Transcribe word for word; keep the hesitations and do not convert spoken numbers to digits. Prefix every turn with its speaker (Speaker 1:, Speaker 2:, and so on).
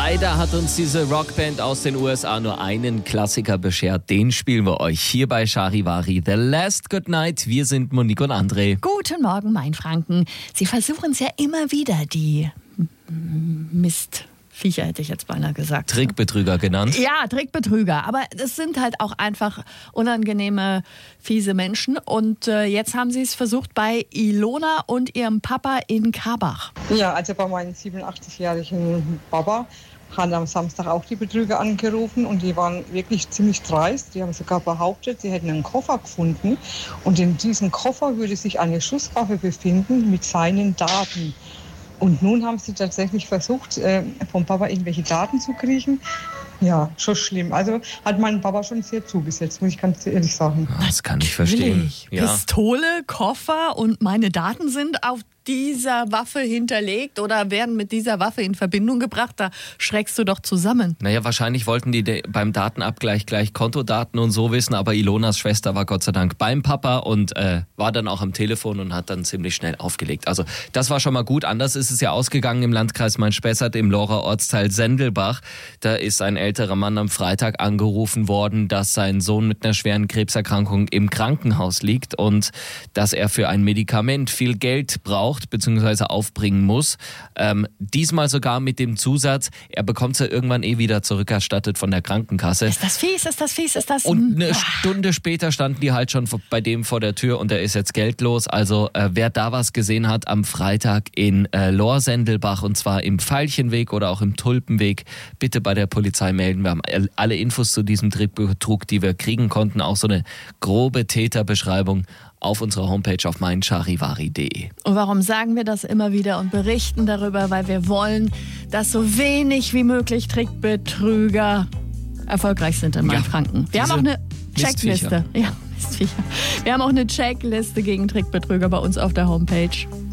Speaker 1: Leider hat uns diese Rockband aus den U S A nur einen Klassiker beschert. Den spielen wir euch hier bei Charivari. The Last Goodnight. Wir sind Monique und André.
Speaker 2: Guten Morgen, Mainfranken. Sie versuchen es ja immer wieder, die Mistviecher, hätte ich jetzt beinahe gesagt.
Speaker 1: Trickbetrüger genannt.
Speaker 2: Ja, Trickbetrüger. Aber es sind halt auch einfach unangenehme, fiese Menschen. Und äh, jetzt haben sie es versucht bei Ilona und ihrem Papa in Karbach.
Speaker 3: Ja, also bei meinem siebenundachtzigjährigen Papa haben am Samstag auch die Betrüger angerufen und die waren wirklich ziemlich dreist. Die haben sogar behauptet, sie hätten einen Koffer gefunden und in diesem Koffer würde sich eine Schusswaffe befinden mit seinen Daten. Und nun haben sie tatsächlich versucht, äh, vom Papa irgendwelche Daten zu kriegen. Ja, schon schlimm. Also hat mein Papa schon sehr zugesetzt, muss ich ganz ehrlich sagen.
Speaker 1: Das kann ich verstehen. Ja.
Speaker 2: Pistole, Koffer und meine Daten sind auf dieser Waffe hinterlegt oder werden mit dieser Waffe in Verbindung gebracht. Da schreckst du doch zusammen.
Speaker 1: Naja, wahrscheinlich wollten die beim Datenabgleich gleich Kontodaten und so wissen, aber Ilonas Schwester war Gott sei Dank beim Papa und äh, war dann auch am Telefon und hat dann ziemlich schnell aufgelegt. Also das war schon mal gut. Anders ist es ja ausgegangen im Landkreis Main-Spessart im Lorer Ortsteil Sendelbach. Da ist ein älterer Mann am Freitag angerufen worden, dass sein Sohn mit einer schweren Krebserkrankung im Krankenhaus liegt und dass er für ein Medikament viel Geld braucht bzw. aufbringen muss. Ähm, diesmal sogar mit dem Zusatz, er bekommt es ja irgendwann eh wieder zurückerstattet von der Krankenkasse.
Speaker 2: Ist das fies, ist das fies, ist das...
Speaker 1: Und eine Stunde später standen die halt schon bei dem vor der Tür und er ist jetzt geldlos. Also äh, wer da was gesehen hat am Freitag in äh, Lohr-Sendelbach und zwar im Veilchenweg oder auch im Tulpenweg, bitte bei der Polizei melden. Wir haben alle Infos zu diesem Trickbetrug, die wir kriegen konnten, auch so eine grobe Täterbeschreibung auf unserer Homepage auf mein charivari punkt de.
Speaker 2: Und warum sagen wir das immer wieder und berichten darüber? Weil wir wollen, dass so wenig wie möglich Trickbetrüger erfolgreich sind in Mainfranken. Ja, wir haben auch eine Checkliste. Ja, Mistviecher. Wir haben auch eine Checkliste gegen Trickbetrüger bei uns auf der Homepage.